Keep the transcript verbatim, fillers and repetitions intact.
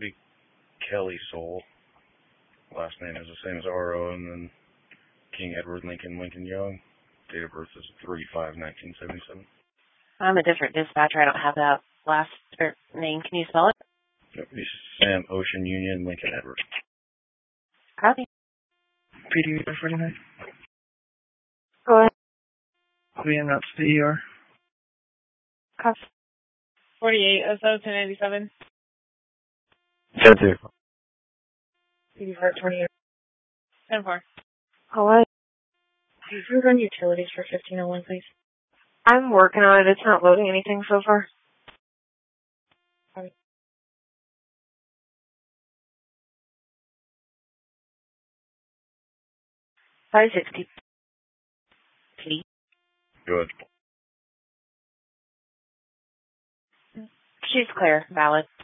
Be Kelly Soul. Last name is the same as R O, and then King Edward Lincoln Lincoln Young. Date of birth is three five nineteen seventy-seven. I'm a different dispatcher. I don't have that last er, name. Can you spell it? Yep, Sam Ocean Union Lincoln Edward. Copy. P D forty-nine. Go ahead. Queen route to the E R. Copy. forty-eight oh seven ten eighty-seven. ten two. P D for twenty-eight. ten four. All right. Could you run utilities for fifteen oh one, please? I'm working on it. It's not loading anything so far. Copy. five sixty. P. Good. She's clear. Valid.